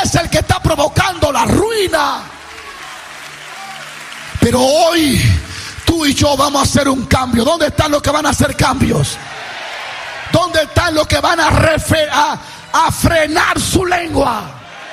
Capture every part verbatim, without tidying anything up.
es el que está provocando la ruina. Pero hoy tú y yo vamos a hacer un cambio. ¿Dónde están los que van a hacer cambios? ¿Dónde están los que van a, refe- a, a frenar su lengua?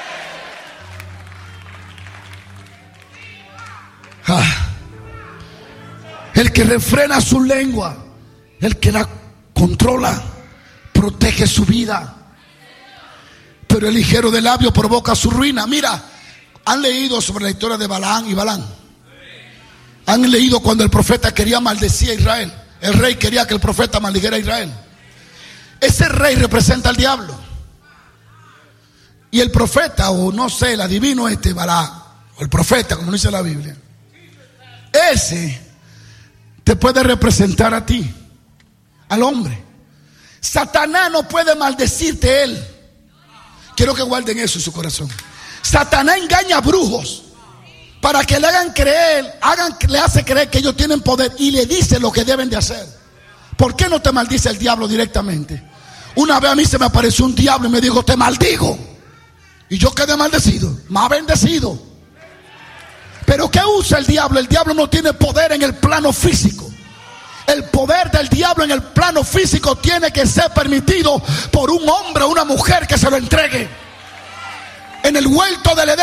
Ah. El que refrena su lengua, el que la controla, protege su vida. Pero el ligero de labio provoca su ruina. Mira, ¿han leído sobre la historia de Balaam y Balán? ¿Han leído cuando el profeta quería maldecir a Israel? El rey quería que el profeta maldijera a Israel. Ese rey representa al diablo. Y el profeta, o no sé, el adivino este Balaam, o el profeta, como dice la Biblia, ese te puede representar a ti, al hombre. Satanás no puede maldecirte él. Quiero que guarden eso en su corazón. Satanás engaña a brujos para que le hagan creer, hagan, le hace creer que ellos tienen poder y le dice lo que deben de hacer. ¿Por qué no te maldice el diablo directamente? Una vez a mí se me apareció un diablo y me dijo: te maldigo. Y yo quedé maldecido, más bendecido. Pero ¿qué usa el diablo? El diablo no tiene poder en el plano físico. El poder del diablo en el plano físico tiene que ser permitido por un hombre o una mujer que se lo entregue. En el huerto del Edén